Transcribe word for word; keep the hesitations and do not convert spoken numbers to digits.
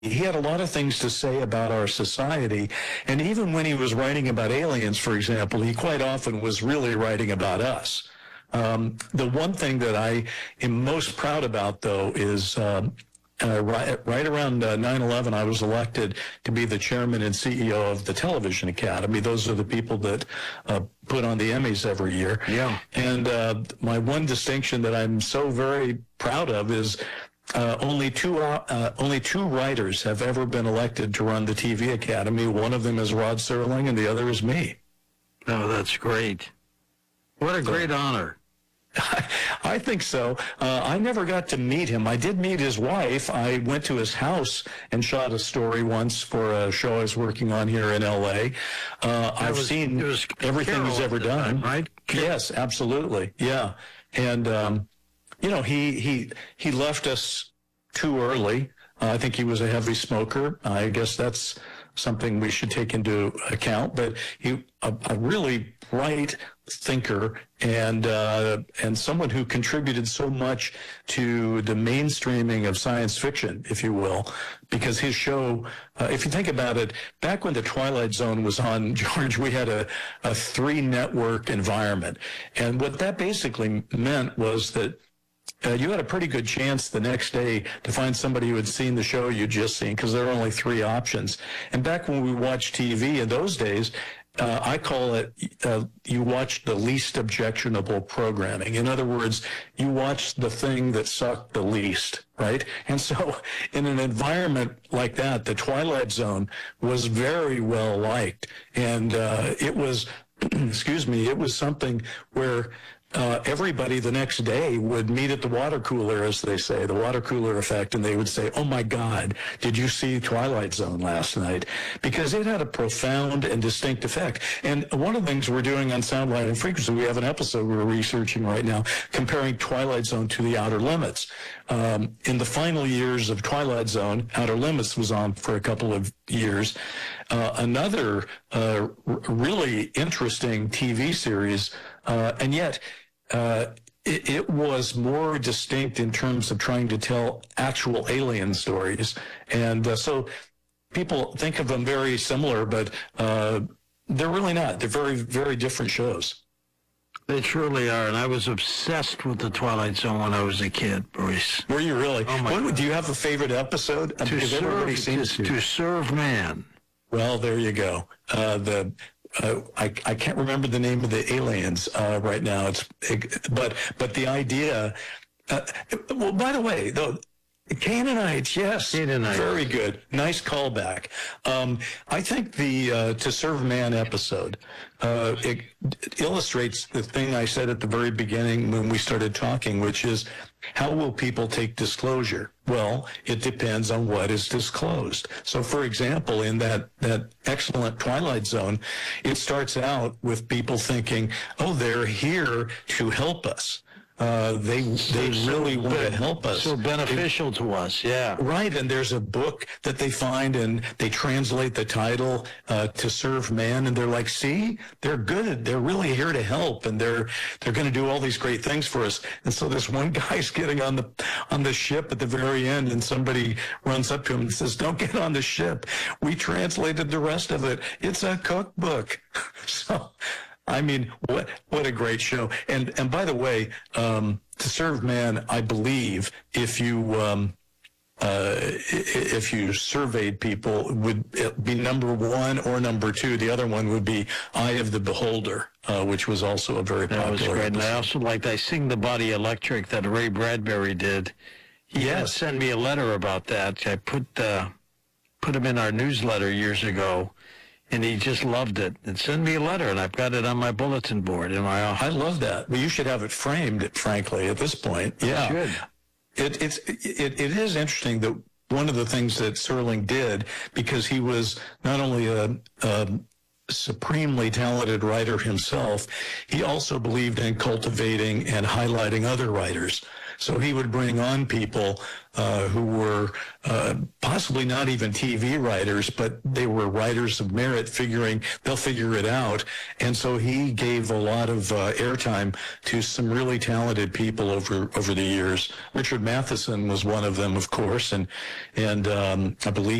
He had a lot of things to say about our society, and even when he was writing about aliens, for example, he quite often was really writing about us. Um, the one thing that I am most proud about, though, is um, uh, right, right around uh, nine eleven, I was elected to be the chairman and C E O of the Television Academy. Those are the people that uh, put on the Emmys every year. Yeah. And uh, my one distinction that I'm so very proud of is Uh, only two uh, only two writers have ever been elected to run the T V Academy. One of them is Rod Serling, and the other is me. Oh, that's great. What a great honor. I think so. Uh, I never got to meet him. I did meet his wife. I went to his house and shot a story once for a show I was working on here in L A. Uh, I've was, seen everything Carol he's ever done. Time, right? Yes, absolutely. Yeah. And, um, you know, he, he, he left us too early. Uh, I think he was a heavy smoker. I guess that's something we should take into account. But he, a, a really bright thinker and uh, and someone who contributed so much to the mainstreaming of science fiction, if you will, because his show, uh, if you think about it, back when the Twilight Zone was on, George, we had a, a three-network environment. And what that basically meant was that Uh, you had a pretty good chance the next day to find somebody who had seen the show you'd just seen, because there are only three options. And back when we watched T V in those days, uh, I call it, uh, you watched the least objectionable programming. In other words, you watched the thing that sucked the least, right? And so in an environment like that, the Twilight Zone was very well liked. And uh, it was, excuse me, it was something where Uh, everybody the next day would meet at the water cooler, as they say, the water cooler effect, and they would say, oh my God, did you see Twilight Zone last night? Because it had a profound and distinct effect. And one of the things we're doing on Sound, Light, and Frequency, we have an episode we're researching right now comparing Twilight Zone to The Outer Limits. Um, in the final years of Twilight Zone, Outer Limits was on for a couple of years. Uh, another uh, r- really interesting T V series, uh, and yet Uh, it, it was more distinct in terms of trying to tell actual alien stories. And uh, so people think of them very similar, but uh, they're really not. They're very, very different shows. They truly are, and I was obsessed with the Twilight Zone when I was a kid, Bruce. Were you really? Oh my what, God. Do you have a favorite episode? To Because serve, everybody seems to, to. to serve man. Well, there you go. Uh, the Uh, I, I can't remember the name of the aliens uh, right now. It's but but the idea. Uh, well, by the way, though, Canaanites, yes, Canaanites. Very good, nice callback. Um, I think the uh, "To Serve Man" episode uh, it, it illustrates the thing I said at the very beginning when we started talking, which is, how will people take disclosure? Well, it depends on what is disclosed. So, for example, in that, that excellent Twilight Zone, it starts out with people thinking, oh, they're here to help us. Uh, they they really want to help us. So beneficial it, to us, yeah. Right, and there's a book that they find, and they translate the title uh, "To Serve Man," and they're like, "See, they're good. They're really here to help, and they're they're going to do all these great things for us." And so this one guy's getting on the on the ship at the very end, and somebody runs up to him and says, "Don't get on the ship. We translated the rest of it. It's a cookbook." So. I mean, what what a great show! And and by the way, um, To Serve Man, I believe if you um, uh, if you surveyed people, would be number one or number two. The other one would be Eye of the Beholder, uh, which was also a very popular. That was great. And I also liked I Sing the Body Electric that Ray Bradbury did. He yes, sent me a letter about that. I put uh, put him in our newsletter years ago. And he just loved it. And send me a letter, and I've got it on my bulletin board in my office. I love that. Well, you should have it framed, frankly, at this point. Yeah. I should. It, it's, it, it is interesting that one of the things that Serling did, because he was not only a, a supremely talented writer himself, he also believed in cultivating and highlighting other writers. So he would bring on people uh, who were uh, possibly not even T V writers, but they were writers of merit, figuring they'll figure it out. And so he gave a lot of uh, airtime to some really talented people over over the years. Richard Matheson was one of them, of course, and and um, I believe